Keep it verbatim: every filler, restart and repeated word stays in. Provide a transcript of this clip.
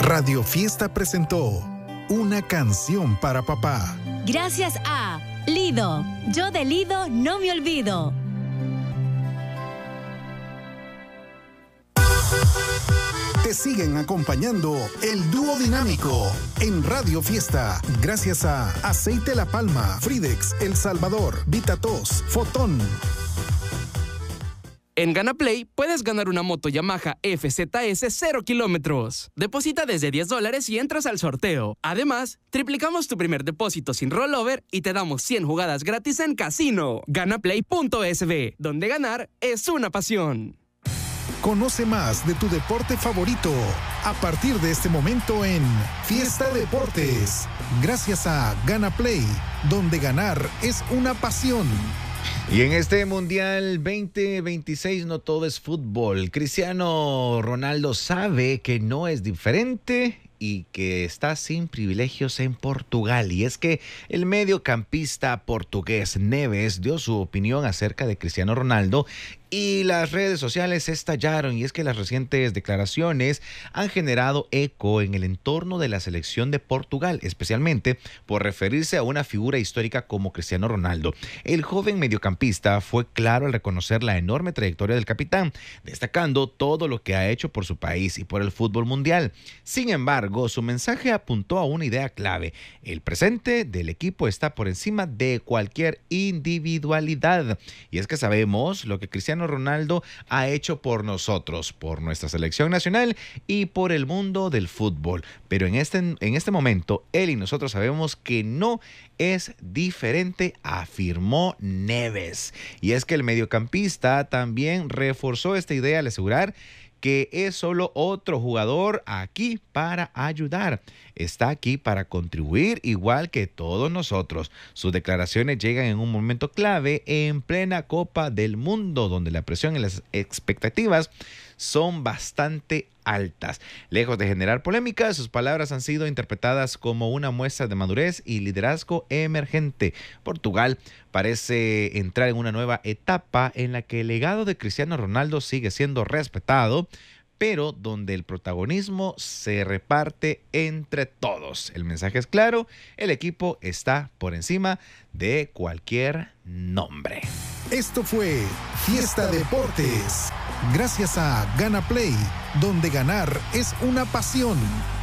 Radio Fiesta presentó Una canción para papá. Gracias a Lido. Yo de Lido no me olvido. Te siguen acompañando el dúo dinámico en Radio Fiesta. Gracias a Aceite La Palma, Fridex, El Salvador, Vitatos, Fotón. En GanaPlay puedes ganar una moto Yamaha F Z S cero kilómetros. Deposita desde diez dólares y entras al sorteo. Además, triplicamos tu primer depósito sin rollover y te damos cien jugadas gratis en casino. Ganaplay punto S B, donde ganar es una pasión. Conoce más de tu deporte favorito a partir de este momento en Fiesta Deportes. Gracias a GanaPlay, donde ganar es una pasión. Y en este Mundial veinte veintiséis no todo es fútbol. Cristiano Ronaldo sabe que no es diferente y que está sin privilegios en Portugal. Y es que el mediocampista portugués Neves dio su opinión acerca de Cristiano Ronaldo y las redes sociales estallaron. Y es que las recientes declaraciones han generado eco en el entorno de la selección de Portugal, especialmente por referirse a una figura histórica como Cristiano Ronaldo. El joven mediocampista fue claro al reconocer la enorme trayectoria del capitán, destacando todo lo que ha hecho por su país y por el fútbol mundial. Sin embargo, su mensaje apuntó a una idea clave: el presente del equipo está por encima de cualquier individualidad. Y es que sabemos lo que Cristiano Ronaldo ha hecho por nosotros, por nuestra selección nacional y por el mundo del fútbol. Pero en este, en este momento, él y nosotros sabemos que no es diferente, afirmó Neves. Y es que el mediocampista también reforzó esta idea al asegurar que es solo otro jugador aquí para ayudar. Está aquí para contribuir igual que todos nosotros. Sus declaraciones llegan en un momento clave en plena Copa del Mundo, donde la presión y las expectativas son bastante altas. Lejos de generar polémica, sus palabras han sido interpretadas como una muestra de madurez y liderazgo emergente. Portugal parece entrar en una nueva etapa en la que el legado de Cristiano Ronaldo sigue siendo respetado, pero donde el protagonismo se reparte entre todos. El mensaje es claro: el equipo está por encima de cualquier nombre. Esto fue Fiesta Deportes. Gracias a GanaPlay, donde ganar es una pasión.